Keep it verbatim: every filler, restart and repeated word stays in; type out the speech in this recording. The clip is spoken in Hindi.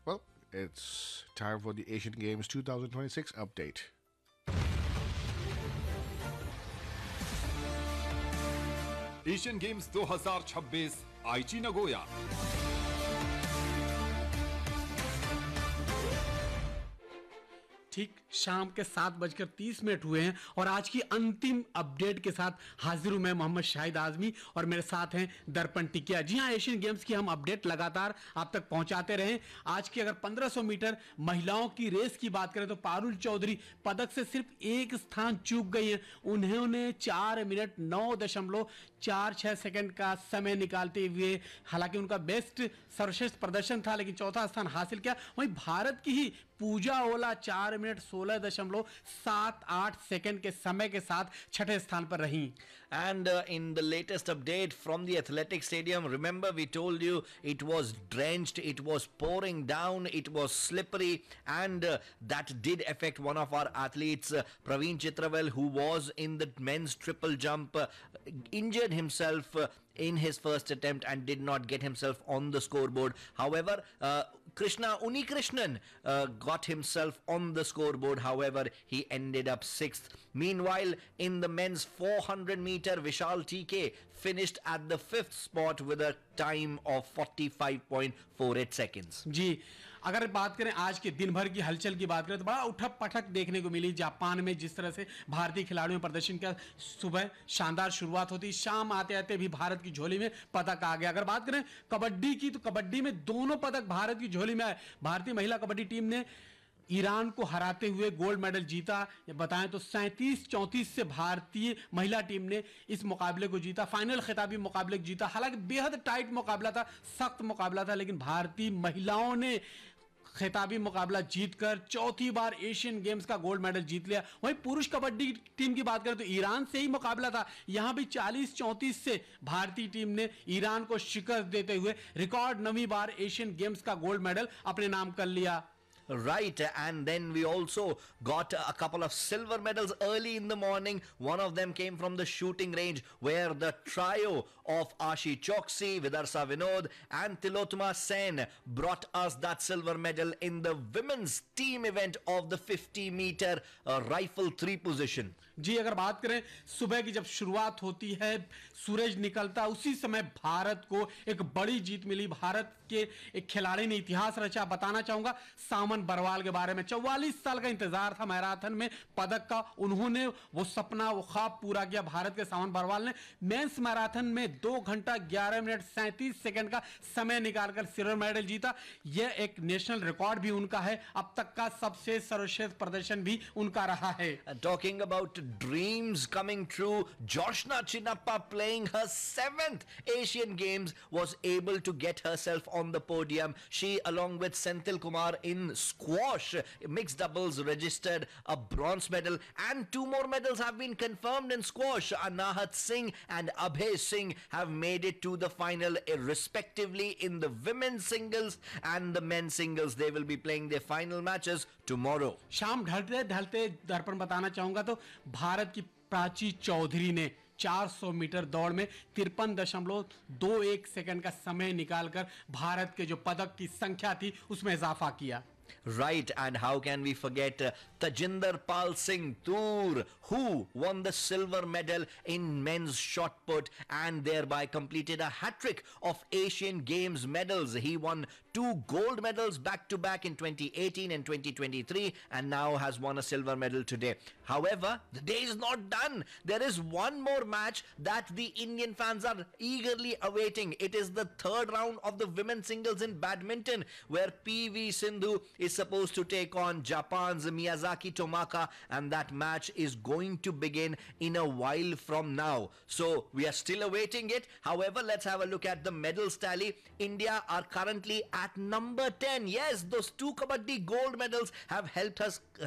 Well, it's time for the Asian Games twenty twenty-six update. Asian games दो हज़ार छब्बीस आईची नगोया। ठीक शाम के सात बजकर तीस मिनट हुए हैं और आज की अंतिम अपडेट के साथ हाजिर हूं मैं मोहम्मद शाहिद आजमी और मेरे साथ हैं दर्पण टिकिया। जी हां, एशियन गेम्स की हम अपडेट लगातार आप तक पहुंचाते रहे। आज की अगर पंद्रह सौ मीटर महिलाओं की रेस की बात करें तो पारुल चौधरी पदक से सिर्फ एक स्थान चूक गई हैं। उन्होंने चार मिनट नौ दशमलव चार छह सेकंड का समय निकालते हुए, हालांकि उनका बेस्ट सर्वश्रेष्ठ प्रदर्शन था, लेकिन चौथा स्थान हासिल किया। वहीं भारत की ही पूजा ओला चार मिनट सोलह दशमलव सात आठ सेकंड के समय के साथ छठे स्थान पर रही। And uh, in the latest update from the athletic stadium, remember we told you it was drenched, it was pouring down, it was slippery, and uh, that did affect one of our athletes, uh, Praveen Chitravel, who was in the men's triple jump, uh, injured himself uh, in his first attempt and did not get himself on the scoreboard. However, uh, Krishna Unikrishnan uh, got himself on the scoreboard. However, he ended up sixth. Meanwhile, in the men's four hundred meter, Vishal T K finished at the fifth spot with a time of forty-five point four eight seconds. जी, अगर बात करें आज के दिन भर की हलचल की बात करें तो बड़ा उठक पटक देखने को मिली। जापान में जिस तरह से भारतीय खिलाड़ियों प्रदर्शन का, सुबह शानदार शुरुआत होती, शाम आते आते भी भारत की झोली में पदक आ गया। अगर बात करें कबड्डी की तो कबड्डी में दोनों पदक भारत की झोली में आए। भारतीय महिला कबड्डी टीम ने ईरान को हराते हुए गोल्ड मेडल जीता। बताएं तो सैंतीस चौंतीस से भारतीय महिला टीम ने इस मुकाबले को जीता, फाइनल खिताबी मुकाबले को जीता। हालांकि बेहद टाइट मुकाबला था, सख्त मुकाबला था, लेकिन भारतीय महिलाओं ने खिताबी मुकाबला जीतकर चौथी बार एशियन गेम्स का गोल्ड मेडल जीत लिया। वहीं पुरुष कबड्डी टीम की बात करें तो ईरान से ही मुकाबला था। यहां भी चालीस चौंतीस से भारतीय टीम ने ईरान को शिकस्त देते हुए रिकॉर्ड नवीं बार एशियन गेम्स का गोल्ड मेडल अपने नाम कर लिया। Right, and then we also got a couple of silver medals early in the morning. One of them came from the shooting range, where the trio of Ashi Choksi, Vidarsa Vinod and Tilotma Sen brought us that silver medal in the women's team event of the fifty meter uh, rifle three position. जी, अगर बात करें सुबह की जब शुरुआत होती है, सूरज निकलता, उसी समय भारत को एक बड़ी जीत मिली। भारत के एक खिलाड़ी ने इतिहास रचा। बताना चाहूंगा सामन बरवाल के बारे में। चौवालीस साल का इंतजार था मैराथन में पदक का, उन्होंने वो सपना, वो ख्वाब पूरा किया। भारत के सामन बरवाल ने मेंस मैराथन में दो घंटा ग्यारह मिनट सैंतीस सेकंड का समय निकालकर सिल्वर मेडल जीता। यह एक नेशनल रिकॉर्ड भी उनका है, अब तक का सबसे सर्वश्रेष्ठ प्रदर्शन भी उनका रहा है। Talking about dreams coming true, Joshna Chinnappa, playing her seventh Asian Games, was able to get herself on the podium. She, along with Senthil Kumar in squash mixed doubles, registered a bronze medal, and two more medals have been confirmed in squash. Anahat Singh and Abhay Singh have made it to the final respectively in the women's singles and the men's singles. They will be playing their final matches tomorrow. शाम ढलते ढलते दर्पण बताना चाहूंगा तो भारत की प्राची चौधरी ने चार सौ मीटर दौड़ में तिरपन दशमलव दो एक सेकंड का समय निकालकर भारत के जो पदक की संख्या थी उसमें इजाफा किया। Right, and how can we forget uh, Tajinder Pal Singh Toor, who won the silver medal in men's shot put and thereby completed a hat-trick of Asian Games medals. He won two gold medals back-to-back in twenty eighteen and twenty twenty-three and now has won a silver medal today. However, the day is not done. There is one more match that the Indian fans are eagerly awaiting. It is the third round of the women's singles in badminton, where P V Sindhu is supposed to take on Japan's Miyazaki Tomaka, and that match is going to begin in a while from now. So we are still awaiting it. However, let's have a look at the medals tally. India are currently at number ten. Yes, those two Kabaddi gold medals have helped us